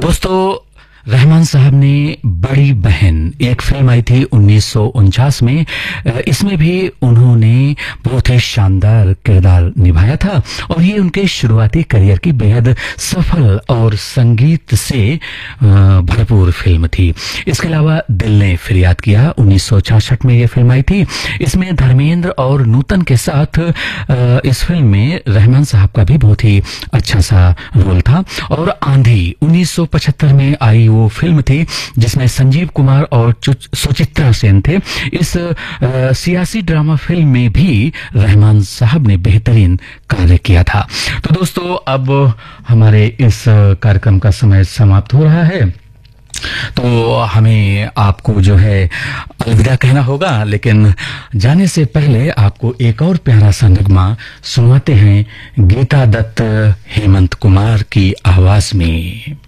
दोस्तों, रहमान साहब ने बड़ी बहन एक फिल्म आई थी 1949 में। इसमें भी उन्होंने बहुत ही शानदार किरदार निभाया था और ये उनके शुरुआती करियर की बेहद सफल और संगीत से भरपूर फिल्म थी। इसके अलावा दिल ने फरियाद किया 1966 में ये फिल्म आई थी। इसमें धर्मेंद्र और नूतन के साथ इस फिल्म में रहमान साहब का भी बहुत ही अच्छा सा रोल था। और आंधी 1975 में आई वो फिल्म थी जिसमें संजीव कुमार और सुचित्रा सेन थे। इस सियासी ड्रामा फिल्म में भी रहमान साहब ने बेहतरीन कार्य किया था। तो दोस्तों, अब हमारे इस कार्यक्रम का समय समाप्त हो रहा है, तो हमें आपको जो है अलविदा कहना होगा। लेकिन जाने से पहले आपको एक और प्यारा सा नगमा सुनाते हैं गीता दत्त हेमंत कुमार की आवाज में।